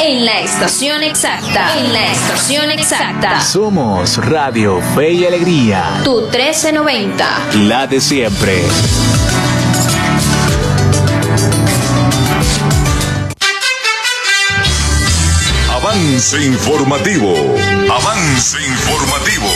En la estación exacta. En la estación exacta. Somos Radio Fe y Alegría. Tu 1390. La de siempre. Avance informativo. Avance informativo.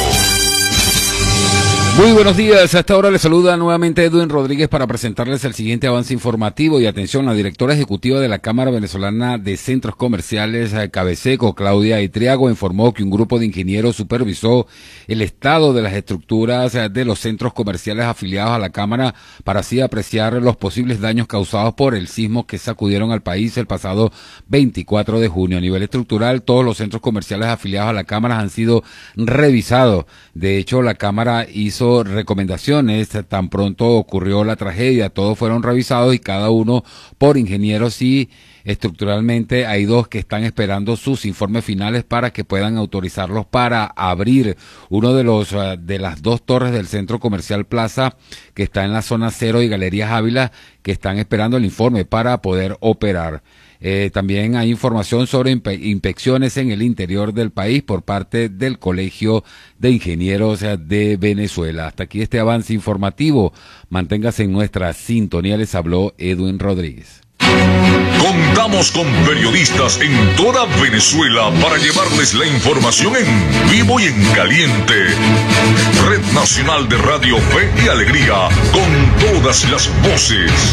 Muy buenos días, hasta ahora les saluda nuevamente Edwin Rodríguez para presentarles el siguiente avance informativo. Y atención, la directora ejecutiva de la Cámara Venezolana de Centros Comerciales, Cabeseco, Claudia Itriago, informó que un grupo de ingenieros supervisó el estado de las estructuras de los centros comerciales afiliados a la Cámara para así apreciar los posibles daños causados por el sismo que sacudieron al país el pasado 24 de junio. A nivel estructural, todos los centros comerciales afiliados a la Cámara han sido revisados. De hecho, la Cámara hizo recomendaciones tan pronto ocurrió la tragedia, todos fueron revisados y cada uno por ingenieros, y estructuralmente hay dos que están esperando sus informes finales para que puedan autorizarlos para abrir uno de las dos torres del centro comercial Plaza, que está en la zona 0, y Galerías Ávila, que están esperando el informe para poder operar. También hay información sobre inspecciones en el interior del país por parte del Colegio de Ingenieros de Venezuela. Hasta aquí este avance informativo. Manténgase en nuestra sintonía. Les habló Edwin Rodríguez. Contamos con periodistas en toda Venezuela para llevarles la información en vivo y en caliente. Red Nacional de Radio Fe y Alegría, con todas las voces.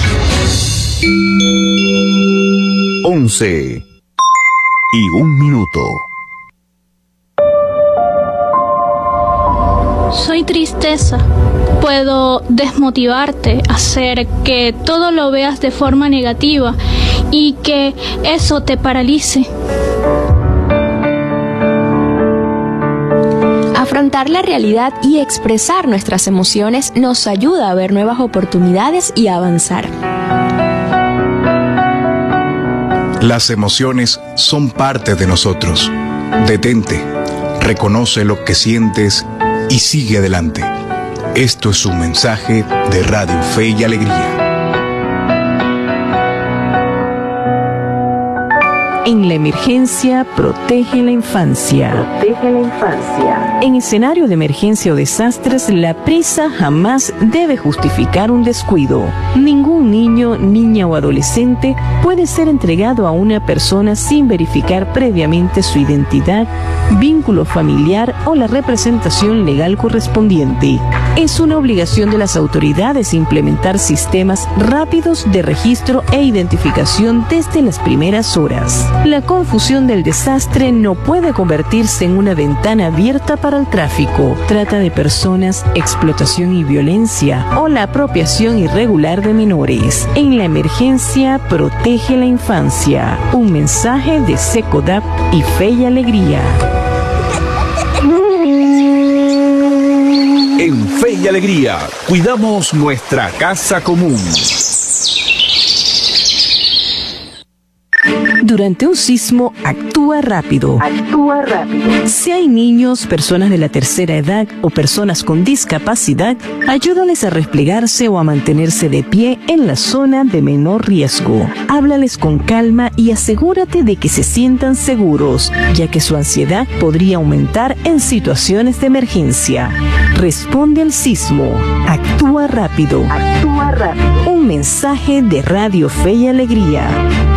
11:01 minuto. Soy tristeza. Puedo desmotivarte, hacer que todo lo veas de forma negativa y que eso te paralice. Afrontar la realidad y expresar nuestras emociones nos ayuda a ver nuevas oportunidades y a avanzar. Las emociones son parte de nosotros. Detente, reconoce lo que sientes y sigue adelante. Esto es un mensaje de Radio Fe y Alegría. En la emergencia, protege la infancia. Protege la infancia. En escenario de emergencia o desastres, la prisa jamás debe justificar un descuido. Ningún niño, niña o adolescente puede ser entregado a una persona sin verificar previamente su identidad, vínculo familiar o la representación legal correspondiente. Es una obligación de las autoridades implementar sistemas rápidos de registro e identificación desde las primeras horas. La confusión del desastre no puede convertirse en una ventana abierta para el tráfico, trata de personas, explotación y violencia o la apropiación irregular de menores. En la emergencia, protege la infancia. Un mensaje de SECODAP y Fe y Alegría. En Fe y Alegría, cuidamos nuestra casa común. Durante un sismo, actúa rápido. Actúa rápido. Si hay niños, personas de la tercera edad o personas con discapacidad, ayúdales a replegarse o a mantenerse de pie en la zona de menor riesgo. Háblales con calma y asegúrate de que se sientan seguros, ya que su ansiedad podría aumentar en situaciones de emergencia. Responde al sismo. Actúa rápido. Actúa rápido. Un mensaje de Radio Fe y Alegría.